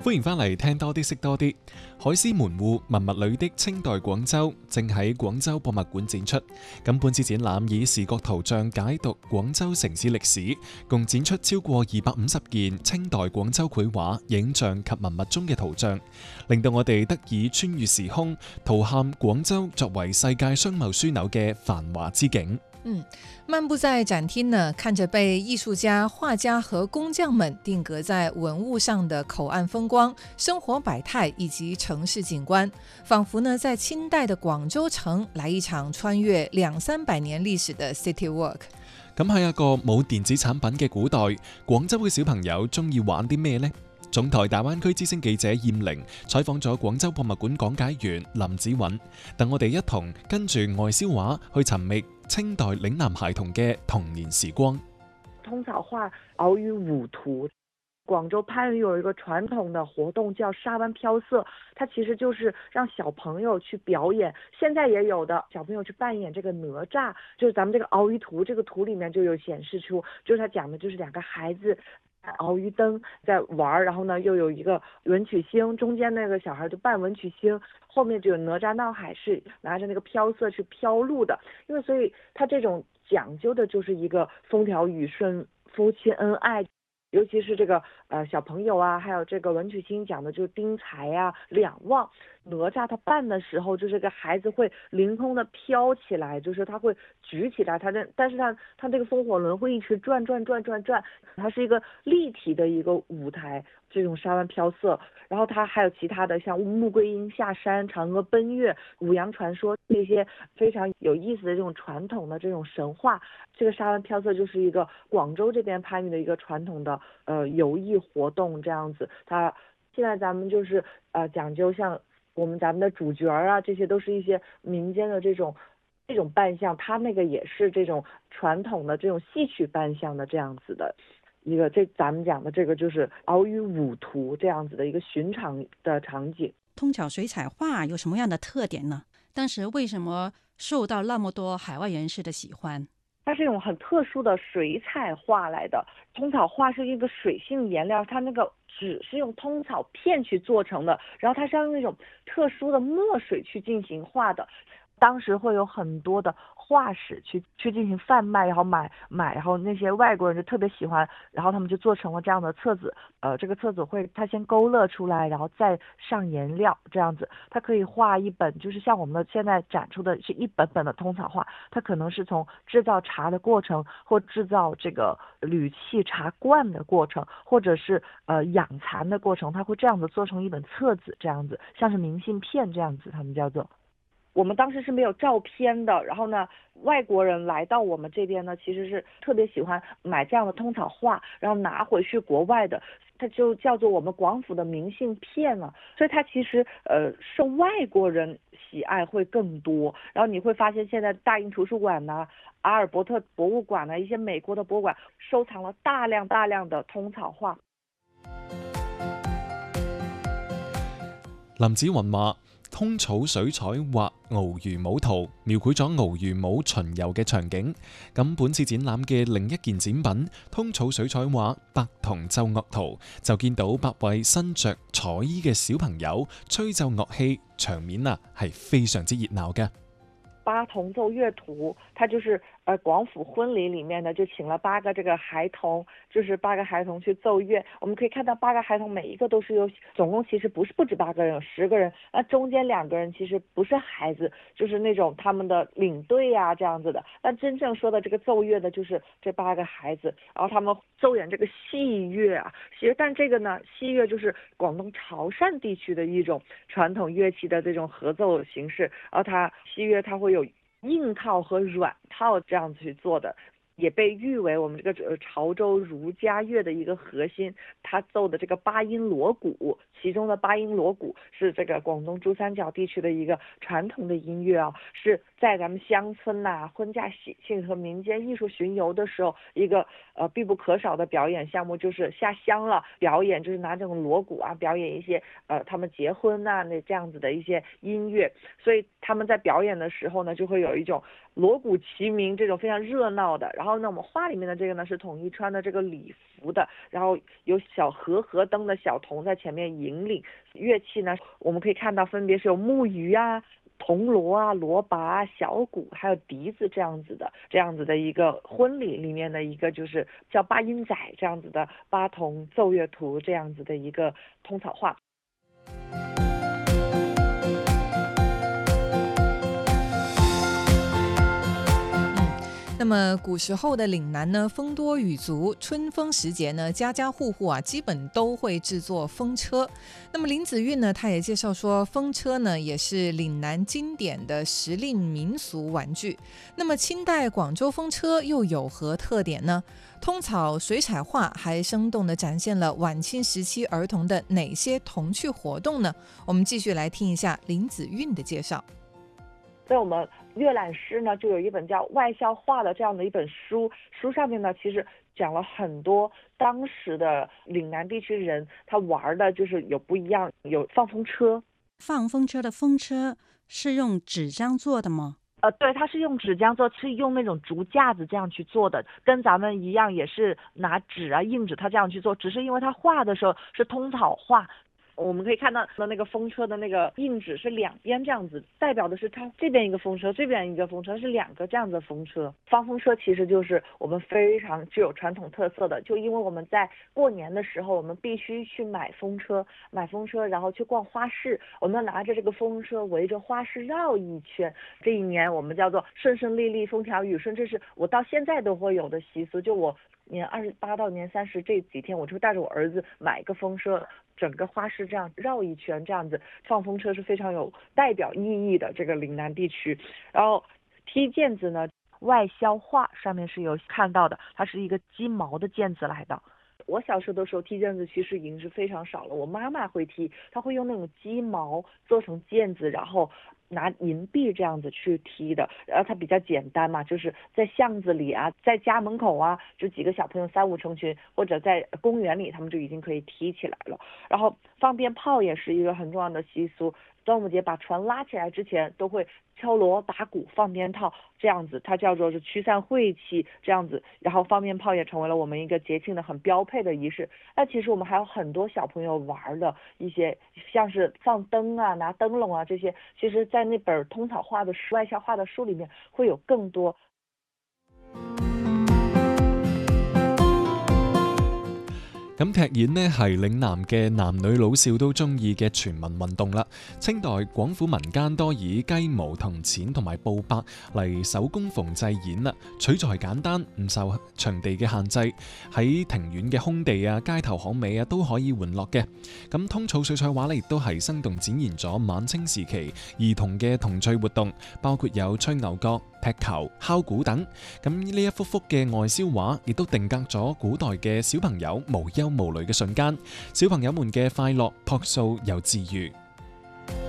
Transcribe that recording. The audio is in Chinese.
歡迎翻嚟聽多啲識多啲。海獅門戶文物裏的清代廣州正喺廣州博物館展出。咁本次展覽以視覺圖像解讀廣州城市歷史，共展出超過250件清代廣州繪畫、影像及文物中嘅圖像，令到我哋得以穿越時空，圖瞰廣州作為世界商貿樞紐嘅繁華之景。 漫步在展廳呢，看着被藝術家、畫家和工匠們定格在文物上的口岸風光、生活百態以及城市景觀，仿佛呢在清代的廣州城來一場穿越200-300年歷史的 City Walk。 咁喺一個冇電子產品嘅古代，廣州嘅小朋友中意玩啲咩呢？總台大灣區之聲記者燕玲採訪咗廣州博物館講解員林子韻，等我哋一同跟住外銷畫去尋覓清代嶺南孩童嘅童年時光。 通草畫鰲魚舞圖，廣州番禺有一個傳統的活動叫沙灣飄色，它其實就是讓小朋友去表演，現在也有的小朋友去扮演這個哪吒，就是咱們這個鰲魚圖，這個圖裏面就有顯示出，就是他講的就是兩個孩子鰲魚燈在玩，然後呢又有一個文曲星，中間那個小孩就扮文曲星，後面就有哪吒鬧海是拿着那個飄色去飄路的，因為所以他這種講究的就是一個風調雨順、夫妻恩愛，尤其是這個小朋友啊，還有這個文曲星講的就是丁財啊、兩旺。哪吒他扮的時候，就是這個孩子會凌空的飄起來，就是他會舉起來，但是他這個風火輪會一直轉，它是一個立體的一個舞台，這種沙灣飄色。然後它還有其他的，像穆桂英下山、嫦娥奔月、五羊傳說這些非常有意思的這種傳統的這種神話。這個沙灣飄色就是一個廣州這邊番禺的一個傳統的遊藝活動，這樣子。它現在咱們就是講究像咱們的主角啊，這些都是一些民間的這種扮相，它那個也是這種傳統的這種戲曲扮相的這樣子的一個，咱們講的這個就是鰲魚舞圖這樣子的一個尋常的場景。 通巧水彩畫有什麼樣的特點呢？當時為什麼受到那麼多海外人士的喜歡？ 它是一種很特殊的水彩畫來的，通草畫是一個水性顏料，它那個紙是用通草片去做成的，然後它是要用那種特殊的墨水去進行畫的。當時會有很多的畫室去進行販賣，然後買，然後那些外國人就特別喜歡，然後他們就做成了這樣的冊子。這個冊子會它先勾勒出來，然後再上顏料，這樣子它可以畫一本，就是像我們的現在展出的是一本本的通草畫，它可能是從製造茶的過程，或製造這個鋁器茶罐的過程，或者是養蠶的過程，它會這樣子做成一本冊子，這樣子像是明信片這樣子，他們叫做。我們當時是沒有照片的，然後呢，外國人來到我們這邊呢，其實是特別喜歡買這樣的通草畫，然後拿回去國外的，它就叫做我們廣府的明信片了。所以它其實受外國人喜愛會更多。然後你會發現現在大英圖書館吶、阿爾伯特博物館吶，一些美國的博物館收藏了大量的通草畫。 林子韻話：通草水彩畫鰲魚舞圖，描繪咗鰲魚舞巡遊嘅場景。咁本次展覽嘅另一件展品通草水彩畫百童奏樂圖，就見到8位身着彩衣嘅小朋友吹奏樂器，場面係非常之熱鬧嘅。 八童奏樂圖，它就是廣府婚禮裡面呢，就請了8個這個孩童，就是8個孩童去奏樂。我們可以看到8個孩童每一個都是有，總共其實不止8個人，有10個人。那中間2個人其實不是孩子，就是那種他們的領隊啊這樣子的。那真正說的這個奏樂的，就是這8個孩子，然後他們奏演這個戲樂啊。其實但這個呢，戲樂就是廣東潮汕地區的一種傳統樂器的這種合奏形式。然後它戲樂它會有硬套和軟套這樣子去做的，也被譽為我們這個潮州儒家樂的一個核心。他奏的這個八音鑼鼓，其中的八音鑼鼓是這個廣東珠三角地區的一個傳統的音樂啊，是在咱們鄉村呐、婚嫁喜慶和民間藝術巡遊的時候，一個必不可少的表演項目，就是下鄉了表演，就是拿這種鑼鼓啊表演一些他們結婚呐那這樣子的一些音樂。所以他們在表演的時候呢，就會有一種锣鼓齐鸣这种非常热闹的。然后呢，我们画里面的这个呢是统一穿的这个礼服的，然后有小河灯的小童在前面引领。乐器呢，我们可以看到分别是有木鱼啊、铜锣啊、锣拔啊、小鼓，还有笛子这样子的一个婚礼里面的一个就是叫八音仔这样子的八童奏乐图这样子的一个通草画。 那么古时候的岭南呢，风多雨足，春风时节呢，家家户户啊，基本都会制作风车。那么林子韵呢，他也介绍说，风车呢也是岭南经典的时令民俗玩具。那么清代广州风车又有何特点呢？通草水彩画还生动地展现了晚清时期儿童的哪些童趣活动呢？我们继续来听一下林子韵的介绍。 在我们阅览室呢，就有一本叫《外校画》的这样的一本书，书上面呢其实讲了很多当时的岭南地区人他玩的就是有不一样，有放风车。 放风车的风车是用纸浆做的吗？ 对，它是用纸浆做，是用那种竹架子这样去做的，跟咱们一样，也是拿纸啊、硬纸它这样去做，只是因为它画的时候是通草画。我们可以看到的那个风车的那个硬纸是两边这样子，代表的是它这边一个风车，这边一个风车，是两个这样子的风车。放风车其实就是我们非常具有传统特色的，就因为我们在过年的时候，我们必须去买风车，然后去逛花市，我们拿着这个风车围着花市绕一圈。这一年我们叫做顺顺利利，风调雨顺，这是我到现在都会有的习俗。就我年28到年30这几天，我就带着我儿子买一个风车，整个花市这样绕一圈，这样子放风车是非常有代表意义的。这个岭南地区，然后踢毽子呢，外销画上面是有看到的，它是一个鸡毛的毽子来的。我小时候的时候踢毽子其实已经是非常少了，我妈妈会踢，她会用那种鸡毛做成毽子，然后拿银币这样子去踢的。然后它比较简单嘛，就是在巷子里啊，在家门口啊，就几个小朋友3、5成群，或者在公园里，他们就已经可以踢起来了。然后放鞭炮也是一个很重要的习俗，端午节把船拉起来之前都会敲锣打鼓放鞭炮，这样子它叫做是驱散晦气这样子。然后放鞭炮也成为了我们一个节庆的很标配的仪式。那其实我们还有很多小朋友玩的一些，像是放灯啊、拿灯笼啊这些，其实在那本通草画的外校画的书里面会有更多。 咁踢毽呢係嶺南嘅男女老少都中意嘅全民運動啦。清代廣府民間多以雞毛銅錢同埋布帛嚟手工縫製毽啦，取材簡單，唔受場地嘅限制，喺庭院嘅空地啊、街頭巷尾啊都可以玩樂嘅。咁通草水彩畫呢亦都係生動展現咗晚清時期兒童嘅童趣活動，包括有吹牛角、踢球、敲鼓等。咁呢一幅幅嘅外銷畫亦都定格咗古代嘅小朋友無憂無慮嘅瞬間，小朋友們嘅快樂、樸素又治愈。